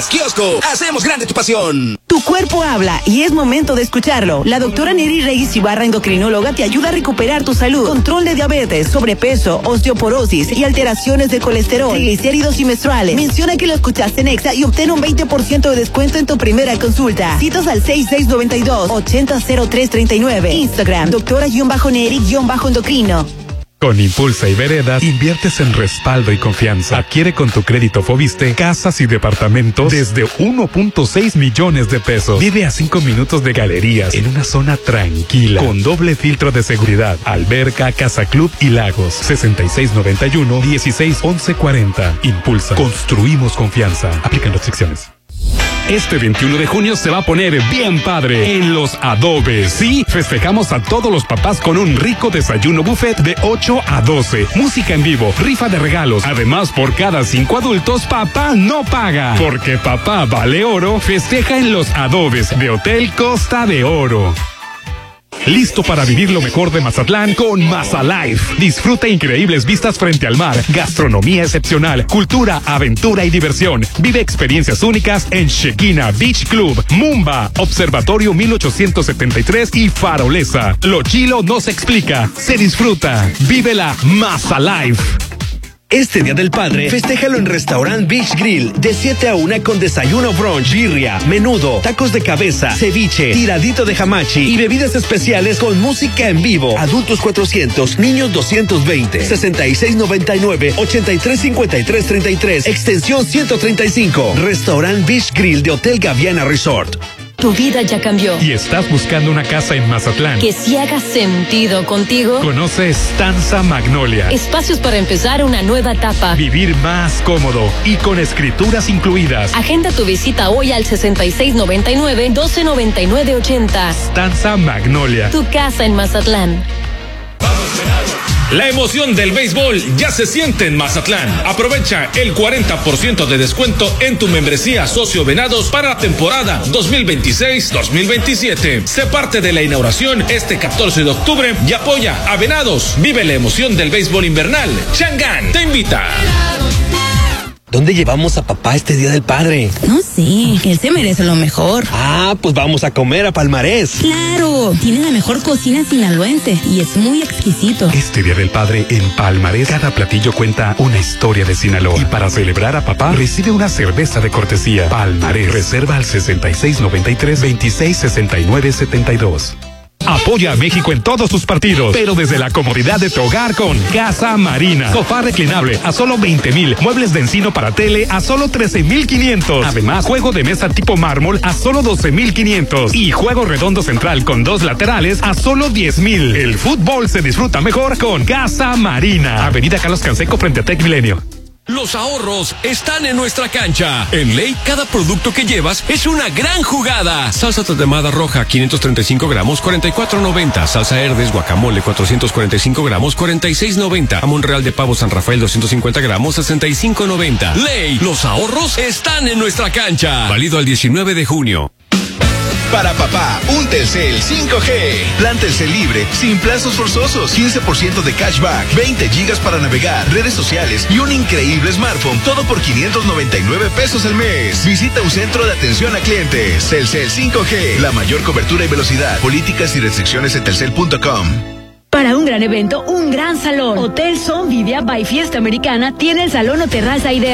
Farmacias Kiosco. Hacemos grande tu pasión. Tu cuerpo habla y es momento de escucharlo. La doctora Neri Reyes Ibarra, endocrinóloga, te ayuda a recuperar tu salud. Control de diabetes, sobrepeso, osteoporosis y alteraciones de colesterol, triglicéridos y menstruales. Menciona que lo escuchaste en Exa y obtén un 20% de descuento en tu primera consulta. Citas al 6692-800339. Instagram, doctora-Neri-endocrino. Con Impulsa y Veredas, inviertes en respaldo y confianza. Adquiere con tu crédito Foviste casas y departamentos desde 1.6 millones de pesos. Vive a 5 minutos de galerías en una zona tranquila, con doble filtro de seguridad, alberca, casa club y lagos. 6691-161140. Impulsa. Construimos confianza. Aplican restricciones. Este 21 de junio se va a poner bien padre en Los Adobes. Sí, festejamos a todos los papás con un rico desayuno buffet de 8 a 12. Música en vivo, rifa de regalos. Además, por cada 5 adultos, papá no paga. Porque papá vale oro, festeja en Los Adobes de Hotel Costa de Oro. Listo para vivir lo mejor de Mazatlán con Mazalife. Disfruta increíbles vistas frente al mar, gastronomía excepcional, cultura, aventura y diversión. Vive experiencias únicas en Shekina Beach Club, Mumba, Observatorio 1873 y Farolesa. Lo chilo no se explica, se disfruta. Vívela Mazalife. Este Día del Padre, festéjalo en Restaurant Beach Grill, de 7 a 1 con desayuno brunch, birria, menudo, tacos de cabeza, ceviche, tiradito de hamachi y bebidas especiales con música en vivo. Adultos 400, niños 220, 6699-835333, extensión 135. Restaurant Beach Grill de Hotel Gaviana Resort. Tu vida ya cambió. ¿Y estás buscando una casa en Mazatlán que sí haga sentido contigo? Conoce Stanza Magnolia. Espacios para empezar una nueva etapa. Vivir más cómodo y con escrituras incluidas. Agenda tu visita hoy al 6699-129980. Stanza Magnolia. Tu casa en Mazatlán. La emoción del béisbol ya se siente en Mazatlán. Aprovecha el 40% de descuento en tu membresía Socio Venados para la temporada 2026-2027. Sé parte de la inauguración este 14 de octubre y apoya a Venados. Vive la emoción del béisbol invernal. Changán te invita. ¿Dónde llevamos a papá este Día del Padre? No sé, él se merece lo mejor. Ah, pues vamos a comer a Palmarés. ¡Claro! Tiene la mejor cocina sinaloense y es muy exquisito. Este Día del Padre en Palmarés, cada platillo cuenta una historia de Sinaloa. Y para celebrar a papá, recibe una cerveza de cortesía. Palmarés, reserva al 6693-266972. Apoya a México en todos sus partidos, pero desde la comodidad de tu hogar con Casa Marina. Sofá reclinable a solo 20,000. Muebles de encino para tele a solo 13,500. Además, juego de mesa tipo mármol a solo 12,500. Y juego redondo central con 2 laterales a solo 10,000. El fútbol se disfruta mejor con Casa Marina. Avenida Carlos Canseco frente a Tec Milenio. Los ahorros están en nuestra cancha. En Ley, cada producto que llevas es una gran jugada. Salsa tatemada roja, 535 gramos, 44.90. Salsa Herdes, guacamole, 445 gramos, 46.90. Jamón real de pavo San Rafael, 250 gramos, 65.90. Ley, los ahorros están en nuestra cancha. Válido al 19 de junio. Para papá, un Telcel 5G. Plan Telcel libre, sin plazos forzosos, 15% de cashback, 20 gigas para navegar, redes sociales y un increíble smartphone. Todo por 599 pesos al mes. Visita un centro de atención a clientes. Telcel 5G, la mayor cobertura y velocidad. Políticas y restricciones en telcel.com. Para un gran evento, un gran salón. Hotel Son Vivia by Fiesta Americana tiene el salón o terraza ideal.